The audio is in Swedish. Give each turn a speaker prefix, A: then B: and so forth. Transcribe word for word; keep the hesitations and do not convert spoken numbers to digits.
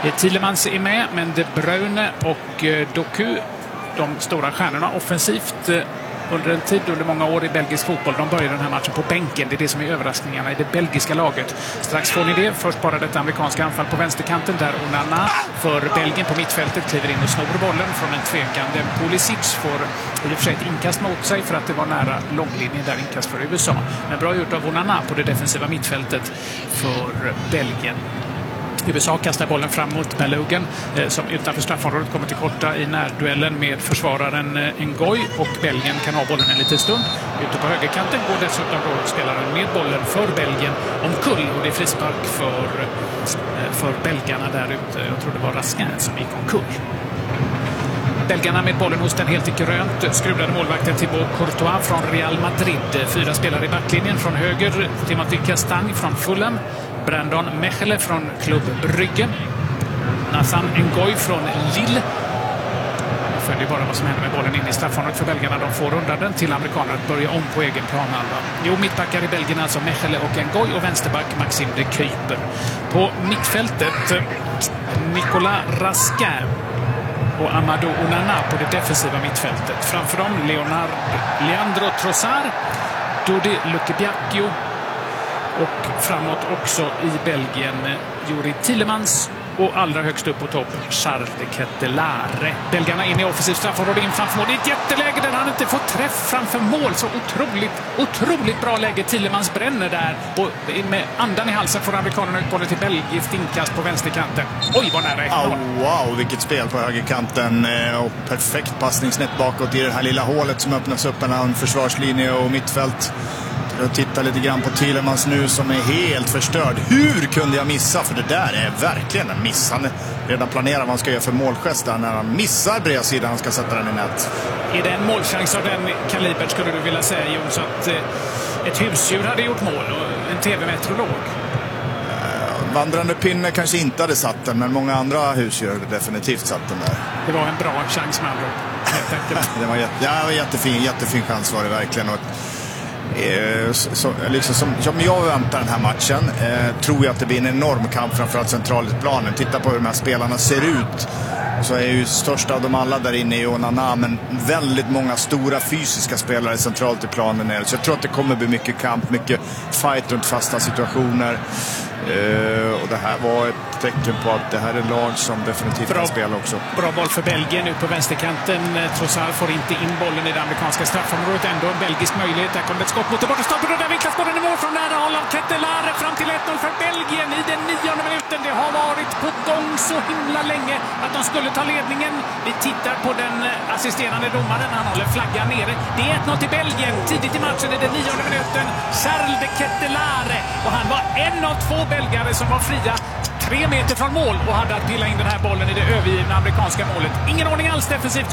A: Tielemans är med, men De Bruyne och Doku, de stora stjärnorna offensivt under en tid, under många år i belgisk fotboll, de börjar den här matchen på bänken. Det är det som är överraskningarna i det belgiska laget. Strax får ni det. Först bara detta amerikanska anfall på vänsterkanten där Onana för Belgien på mittfältet kliver in och snor bollen från en tvekande Pulisic. Får i och för sig ett inkast mot sig för att det var nära långlinjen där, inkast för U S A. Men bra gjort av Onana på det defensiva mittfältet för Belgien. U S A kastar bollen fram mot Balogun eh, som utanför straffområdet kommer till korta i närduellen med försvararen eh, Ngoy, och Belgien kan ha bollen en liten stund. Ute på högerkanten går dessutom då spelaren med bollen för Belgien omkull, och det är frispark för, eh, för belgarna där ute. Jag tror det var Raskin som gick omkull. Belgarna med bollen hos den helt grönt skruvade målvakten Thibaut Courtois från Real Madrid. Fyra spelare i backlinjen. Från höger Timothy Castagne från Fulham, Brandon Mechele från Club Brugge, Nathan Ngoy från Lille. Jag följer bara vad som händer med bollen in i straffområdet för belgarna. De får undan den till amerikaner att börja om på egen planhalva. Jo, mittbackar i Belgien alltså Mechele och Ngoy, och vänsterback Maxime de Kuyper. På mittfältet Nicolas Raskin och Amadou Onana på det defensiva mittfältet. Framför dem Leonard, Leandro Trossard, Dodi Lukebiakio, och framåt också i Belgien Juri Tielemans, och allra högst upp på topp Charles de Kettelare. Belgarna in i offensivt straffområde, in framför mål. Det är ett jätteläge där han inte får träff framför mål. Så otroligt, otroligt bra läge. Tielemans bränner där, och med andan i halsen får amerikanerna ut bollen till belgiskt inkast på vänsterkanten. Oj, vad nära.
B: Oh, wow, vilket spel på högerkanten, och perfekt passningsnät bakåt i det här lilla hålet som öppnas upp mellan försvarslinje och mittfält. Jag tittar lite grann på Tielemans nu som är helt förstörd. Hur kunde jag missa? För det där är verkligen en miss. Han redan planerar vad han ska göra för målgest där när han missar bredsidan. Han ska sätta den i nät.
A: Är det en målchans av den kalibern, skulle du vilja säga, Jon, så att eh, ett husdjur hade gjort mål och en tv-meteorolog?
B: Eh, vandrande pinne kanske inte hade satt den, men många andra husdjur hade definitivt satt den där.
A: Det var en bra chans med andra, helt enkelt.
B: Det var, jätte, ja, det var jättefin, jättefin chans var det verkligen. Och Eh, så, liksom, som, som jag väntar den här matchen eh, tror jag att det blir en enorm kamp framförallt centralt i planen. Titta på hur de här spelarna ser ut, så är ju största av dem alla där inne i Onana, men väldigt många stora fysiska spelare centralt i planen. Så jag tror att det kommer bli mycket kamp, mycket fight runt fasta situationer. Uh, och det här var ett tecken på att det här är lag som definitivt bra, kan spela också.
A: Bra boll för Belgien nu på vänsterkanten. Trossard får inte in bollen i det amerikanska straffområdet. Ändå en belgisk möjlighet. Där kommer ett skott mot det borta stolpen, och där vinklas bollen i mål från nära håll av Kettelare fram till ett noll för Belgien i den nionde minuten. Det har varit på gång så himla länge att de skulle ta ledningen. Vi tittar på den assisterande domaren. Han håller flaggan nere. Det är ett noll till Belgien tidigt i matchen i den nionde minuten. Charles de Kettelare, och han var en av två belgare som var fria tre meter från mål och hade att pilla in den här bollen i det övergivna amerikanska målet. Ingen ordning alls defensivt.